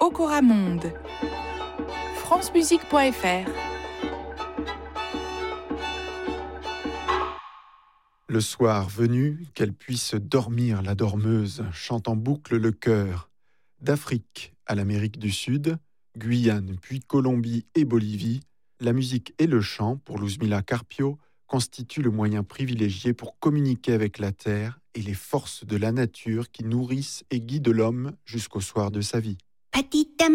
Okora Monde. francemusique.fr. Le soir venu, qu'elle puisse dormir la dormeuse, chante en boucle le chœur. D'Afrique à l'Amérique du Sud, Guyane, puis Colombie et Bolivie, la musique et le chant, pour Luzmila Carpio, constituent le moyen privilégié pour communiquer avec la terre et les forces de la nature qui nourrissent et guident l'homme jusqu'au soir de sa vie.